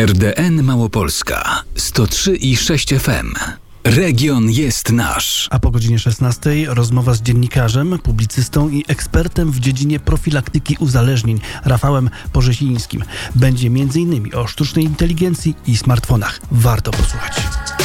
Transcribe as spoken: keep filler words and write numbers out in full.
R D N Małopolska sto trzy i sześć F M. Region jest nasz. A po godzinie szesnastej rozmowa z dziennikarzem, publicystą i ekspertem w dziedzinie profilaktyki uzależnień Rafałem Porzesińskim. Będzie między innymi o sztucznej inteligencji i smartfonach. Warto posłuchać.